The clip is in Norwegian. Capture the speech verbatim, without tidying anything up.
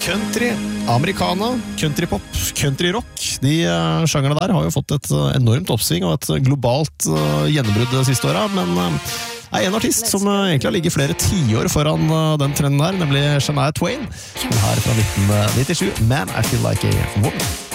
Country, americana, countrypop, countryrock, de uh, sjangerne der har jo fått et uh, enormt oppsving og et globalt uh, gjennombrudd de siste åra, men uh, er en artist som uh, egentlig har ligget flere tiår foran uh, den trenden her, nemlig Shania Twain. Den her fra nitten nittisju, Man, I Feel Like a Woman.